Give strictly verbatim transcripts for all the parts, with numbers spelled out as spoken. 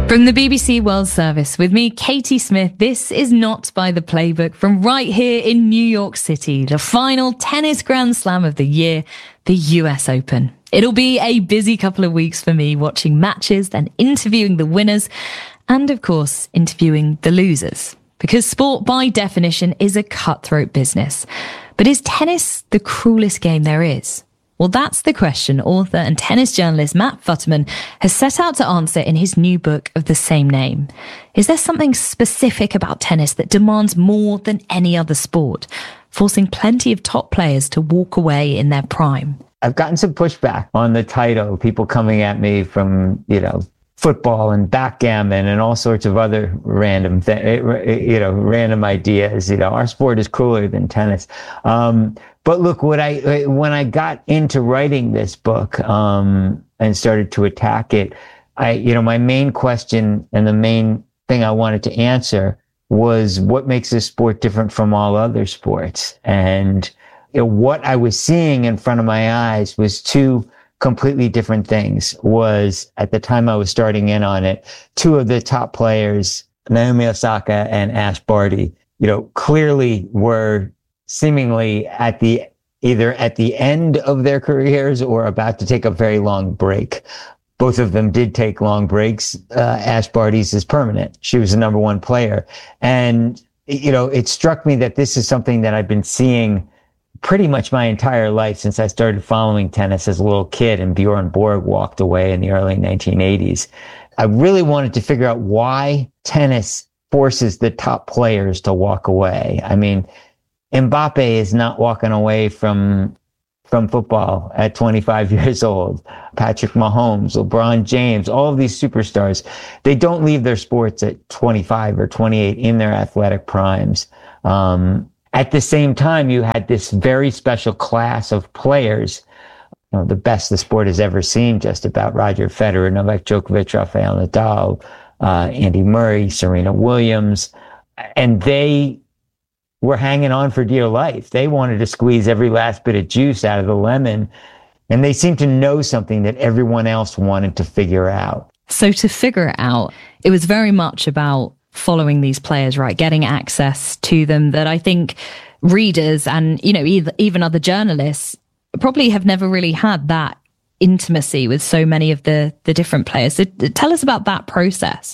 From the B B C World Service, with me, Katie Smith, this is Not by the Playbook from right here in New York City, the final tennis Grand Slam of the year, the U S Open. It'll be a busy couple of weeks for me, watching matches, then interviewing the winners, and of course, interviewing the losers. Because sport, by definition, is a cutthroat business. But is tennis the cruelest game there is? Well, that's the question author and tennis journalist Matt Futterman has set out to answer in his new book of the same name. Is there something specific about tennis that demands more than any other sport, forcing plenty of top players to walk away in their prime? I've gotten some pushback on the title, people coming at me from, you know, football and backgammon and all sorts of other random, th- you know, random ideas. You know, our sport is crueler than tennis. Um, But look, what I when I got into writing this book um, and started to attack it, I you know my main question and the main thing I wanted to answer was what makes this sport different from all other sports. And you know, what I was seeing in front of my eyes was two completely different things. Was at the time I was starting in on it, two of the top players, Naomi Osaka and Ash Barty, you know, clearly were seemingly at the either at the end of their careers or about to take a very long break. Both of them did take long breaks. Uh, Ash Barty's is permanent. She was the number one player. And, you know, it struck me that this is something that I've been seeing pretty much my entire life since I started following tennis as a little kid and Bjorn Borg walked away in the early nineteen eighties. I really wanted to figure out why tennis forces the top players to walk away. I mean, Mbappe is not walking away from from football at twenty-five years old. Patrick Mahomes, LeBron James, all of these superstars, they don't leave their sports at twenty-five or twenty-eight in their athletic primes. Um, at the same time, you had this very special class of players, you know, the best the sport has ever seen, just about: Roger Federer, Novak Djokovic, Rafael Nadal, uh, Andy Murray, Serena Williams, and they were hanging on for dear life. They wanted to squeeze every last bit of juice out of the lemon. And they seemed to know something that everyone else wanted to figure out. So to figure it out, it was very much about following these players, right? Getting access to them that I think readers and, you know, either, even other journalists probably have never really had that intimacy with so many of the, the different players. So tell us about that process.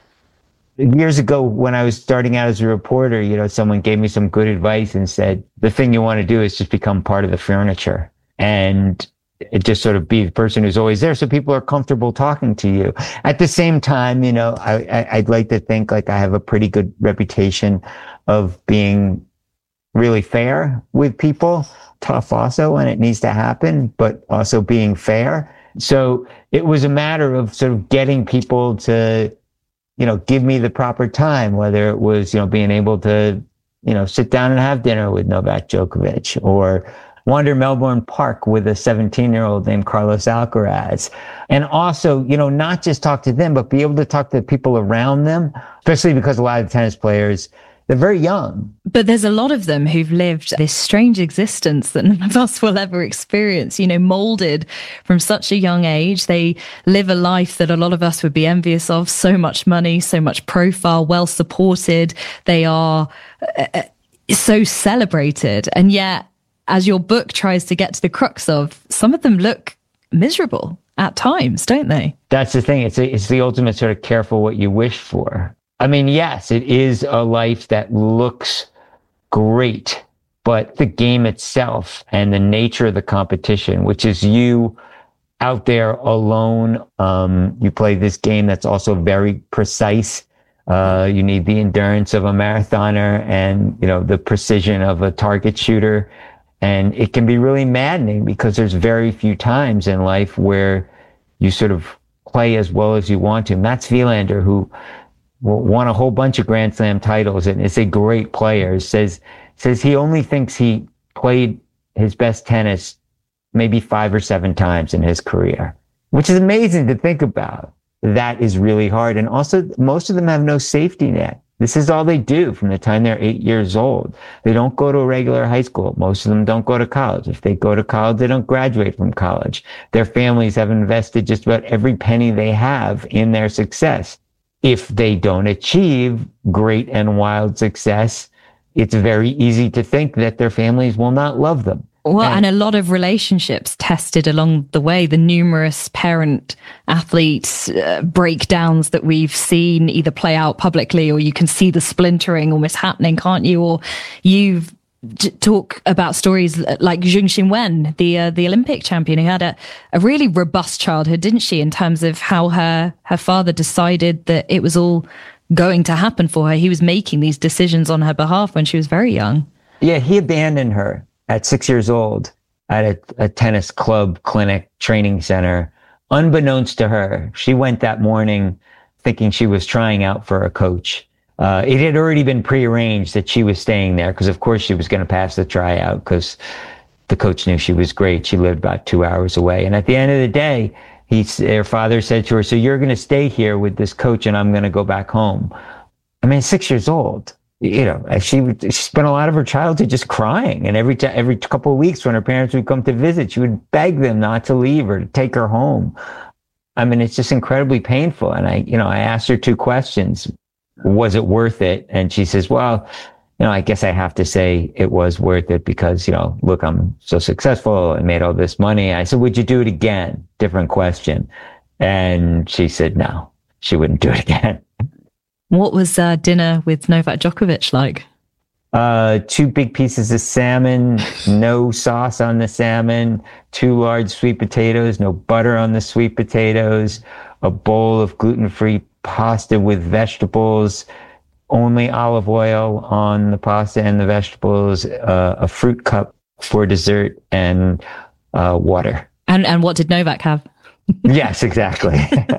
Years ago, when I was starting out as a reporter, you know, someone gave me some good advice and said, the thing you want to do is just become part of the furniture and it just sort of be the person who's always there so people are comfortable talking to you. At the same time, you know, I, I, I'd like to think like I have a pretty good reputation of being really fair with people, tough also when it needs to happen, but also being fair. So it was a matter of sort of getting people to, you know, give me the proper time, whether it was, you know, being able to, you know, sit down and have dinner with Novak Djokovic or wander Melbourne Park with a seventeen-year-old named Carlos Alcaraz. And also, you know, not just talk to them, but be able to talk to the people around them, especially because a lot of tennis players, they're very young. But there's a lot of them who've lived this strange existence that none of us will ever experience, you know, molded from such a young age. They live a life that a lot of us would be envious of. So much money, so much profile, well supported. They are uh, so celebrated. And yet, as your book tries to get to the crux of, some of them look miserable at times, don't they? That's the thing. It's a, it's the ultimate sort of careful what you wish for. I mean, yes, it is a life that looks great, but the game itself and the nature of the competition, which is you out there alone, um, you play this game that's also very precise. Uh, you need the endurance of a marathoner and, you know, the precision of a target shooter. And it can be really maddening because there's very few times in life where you sort of play as well as you want to. Mats Wilander, who won a whole bunch of Grand Slam titles and is a great player, says says he only thinks he played his best tennis maybe five or seven times in his career, which is amazing to think about. That is really hard. And also, most of them have no safety net. This is all they do from the time they're eight years old. They don't go to a regular high school. Most of them don't go to college. If they go to college, they don't graduate from college. Their families have invested just about every penny they have in their success. if they don't achieve great and wild success, it's very easy to think that their families will not love them. Well, and, and a lot of relationships tested along the way. The numerous parent athlete uh, breakdowns that we've seen either play out publicly, or you can see the splintering almost happening, can't you? Or you've j- talk about stories like Zheng Xinwen, the uh, the Olympic champion, who had a, a really robust childhood, didn't she? In terms of how her her father decided that it was all going to happen for her. He was making these decisions on her behalf when she was very young. Yeah, he abandoned her at six years old at a, a tennis club, clinic, training center, unbeknownst to her. She went that morning thinking she was trying out for a coach. Uh, it had already been prearranged that she was staying there because, of course, she was going to pass the tryout because the coach knew she was great. She lived about two hours away. And at the end of the day, he, her father said to her, so you're going to stay here with this coach and I'm going to go back home. I mean, six years old. You know, she, she spent a lot of her childhood just crying. And every time, every couple of weeks when her parents would come to visit, she would beg them not to leave or to take her home. I mean, it's just incredibly painful. And I, you know, I asked her two questions. Was it worth it? And she says, well, you know, I guess I have to say it was worth it because, you know, look, I'm so successful and made all this money. I said, would you do it again? Different question. And she said, no, she wouldn't do it again. What was uh, dinner with Novak Djokovic like? Uh, two big pieces of salmon, no sauce on the salmon, two large sweet potatoes, no butter on the sweet potatoes, a bowl of gluten-free pasta with vegetables, only olive oil on the pasta and the vegetables, uh, a fruit cup for dessert, and uh, water. And and what did Novak have? Yes, exactly.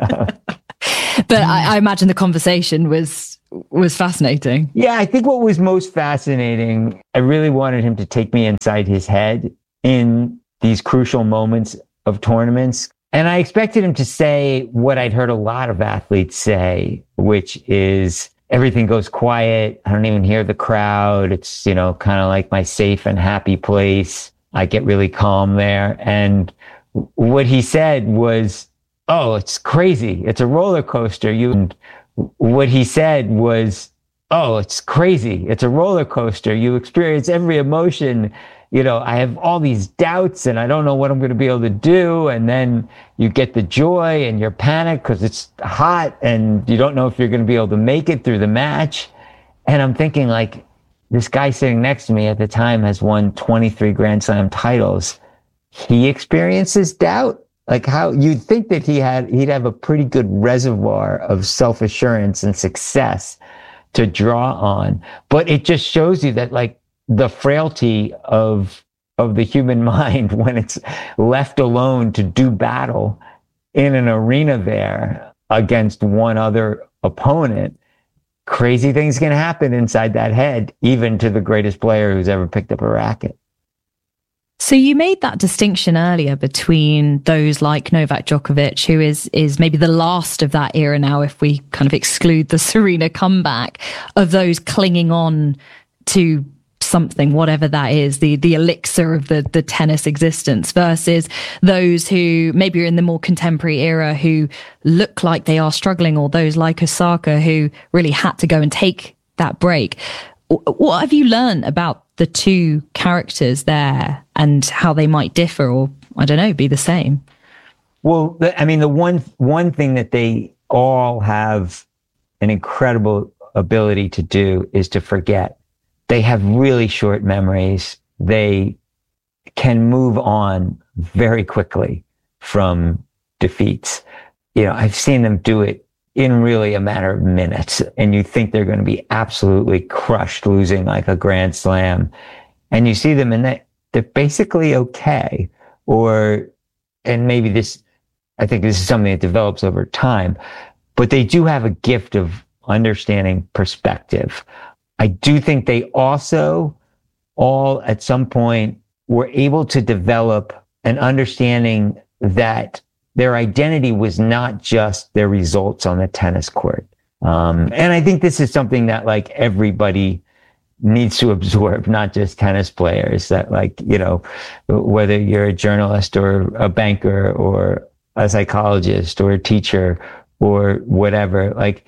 But I, I imagine the conversation was was fascinating. Yeah, I think what was most fascinating, I really wanted him to take me inside his head in these crucial moments of tournaments. And I expected him to say what I'd heard a lot of athletes say, which is everything goes quiet. I don't even hear the crowd. It's, you know, kind of like my safe and happy place. I get really calm there. And what he said was, oh, it's crazy. It's a roller coaster. You, and what he said was, oh, it's crazy. It's a roller coaster. You experience every emotion. You know, I have all these doubts and I don't know what I'm going to be able to do. And then you get the joy and you're panicked because it's hot and you don't know if you're going to be able to make it through the match. And I'm thinking, like, this guy sitting next to me at the time has won twenty-three Grand Slam titles. He experiences doubt. Like, how you'd think that he had, he'd have a pretty good reservoir of self-assurance and success to draw on. But it just shows you that, like, the frailty of, of the human mind when it's left alone to do battle in an arena there against one other opponent. Crazy things can happen inside that head, even to the greatest player who's ever picked up a racket. So you made that distinction earlier between those like Novak Djokovic, who is is maybe the last of that era now, if we kind of exclude the Serena comeback, of those clinging on to something, whatever that is, the the elixir of the the tennis existence, versus those who maybe are in the more contemporary era who look like they are struggling, or those like Osaka who really had to go and take that break. What have you learned about the two characters there and how they might differ, or, I don't know, be the same? Well, I mean, the one one thing that they all have an incredible ability to do is to forget. They have really short memories. They can move on very quickly from defeats. You know, I've seen them do it in really a matter of minutes, and you think they're going to be absolutely crushed losing like a Grand Slam, and you see them and they, they're basically okay. Or, and maybe this, I think this is something that develops over time, but they do have a gift of understanding perspective. I do think they also all at some point were able to develop an understanding that their identity was not just their results on the tennis court. Um, and I think this is something that, like, everybody needs to absorb, not just tennis players, that, like, you know, whether you're a journalist or a banker or a psychologist or a teacher or whatever, like,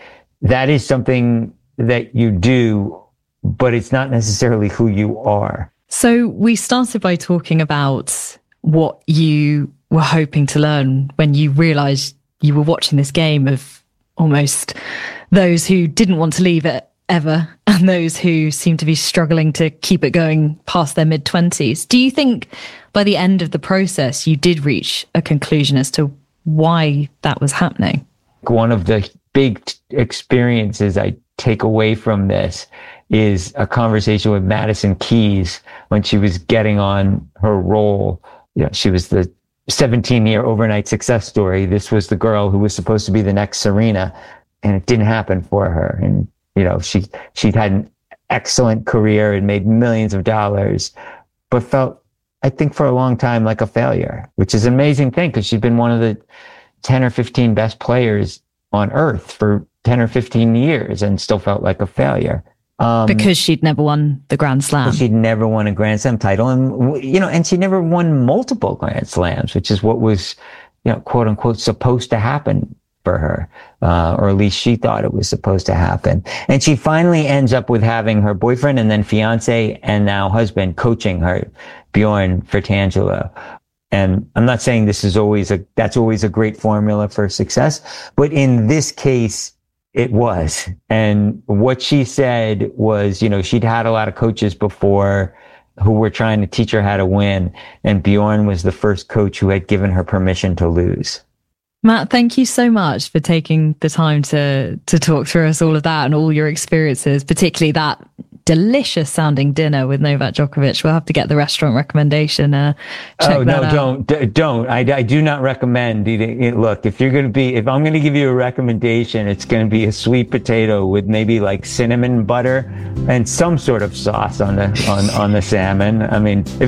that is something that you do, but it's not necessarily who you are. So we started by talking about what you were hoping to learn when you realized you were watching this game of almost those who didn't want to leave it ever and those who seem to be struggling to keep it going past their mid-twenties. Do you think by the end of the process you did reach a conclusion as to why that was happening? One of the big t- experiences I take away from this is a conversation with Madison Keys when she was getting on her role. You know, she was the seventeen-year overnight success story. This was the girl who was supposed to be the next Serena, and it didn't happen for her. And, you know, she, she'd had an excellent career and made millions of dollars, but felt, I think, for a long time like a failure, which is an amazing thing because she'd been one of the ten or fifteen best players on earth for ten or fifteen years and still felt like a failure. Um, because she'd never won the Grand Slam. She'd never won a Grand Slam title. And, you know, and she never won multiple Grand Slams, which is what was, you know, quote unquote, supposed to happen for her. Uh, or at least she thought it was supposed to happen. And she finally ends up with having her boyfriend and then fiance and now husband coaching her, Bjorn Fratangelo. And I'm not saying this is always a, that's always a great formula for success, but in this case, it was. And what she said was, you know, she'd had a lot of coaches before who were trying to teach her how to win. And Bjorn was the first coach who had given her permission to lose. Matt, thank you so much for taking the time to, to talk through us all of that and all your experiences, particularly that delicious sounding dinner with Novak Djokovic. We'll have to get the restaurant recommendation. Uh, check oh, that no, out. don't, d- don't. I, I do not recommend eating it. Look, if you're going to be, if I'm going to give you a recommendation, it's going to be a sweet potato with maybe like cinnamon butter and some sort of sauce on the, on, on the salmon. I mean, if